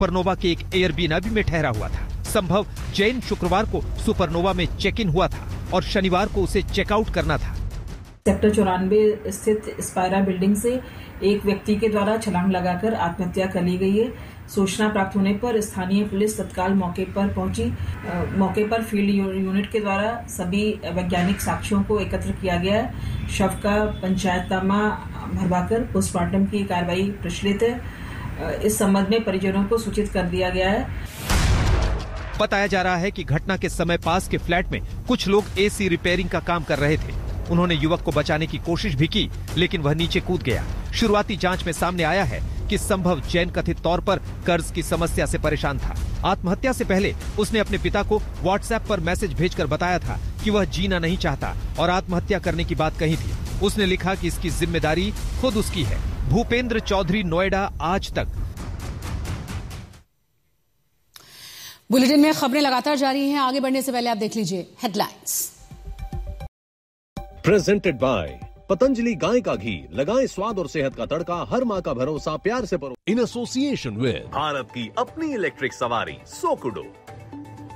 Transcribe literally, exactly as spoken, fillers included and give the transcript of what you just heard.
Supernova के एक Airbnb में ठहरा हुआ था। संभव जैन शुक्रवार को सुपरनोवा में चेक इन हुआ था और शनिवार को उसे चेकआउट करना था। सेक्टर चौरानवे स्थित स्पायरा बिल्डिंग से एक व्यक्ति के द्वारा छलांग लगाकर आत्महत्या कर ली गई है। सूचना प्राप्त होने पर स्थानीय पुलिस तत्काल मौके पर पहुंची। मौके पर फील्ड यूनिट के द्वारा सभी वैज्ञानिक साक्ष्यों को एकत्र किया गया है। शव का पंचायतनामा भरवाकर पोस्टमार्टम की कार्रवाई प्रचलित है। इस संबंध में परिजनों को सूचित कर दिया गया है। बताया जा रहा है कि घटना के समय पास के फ्लैट में कुछ लोग एसी रिपेयरिंग का काम कर रहे थे। उन्होंने युवक को बचाने की कोशिश भी की, लेकिन वह नीचे कूद गया। शुरुआती जांच में सामने आया है कि संभव जैन कथित तौर पर कर्ज की समस्या से परेशान था। आत्महत्या से पहले उसने अपने पिता को व्हाट्सएप पर मैसेज भेजकर बताया था कि वह जीना नहीं चाहता और आत्महत्या करने की बात कही थी। उसने लिखा कि इसकी जिम्मेदारी खुद उसकी है। भूपेंद्र चौधरी, नोएडा, आज तक। बुलेटिन में खबरें लगातार जारी हैं। आगे बढ़ने से पहले आप देख लीजिए हेडलाइंस। प्रेजेंटेड बाय पतंजलि गाय का घी। लगाएं स्वाद और सेहत का तड़का। हर माँ का भरोसा प्यार से परो। इन एसोसिएशन विद भारत की अपनी इलेक्ट्रिक सवारी सोकुडो।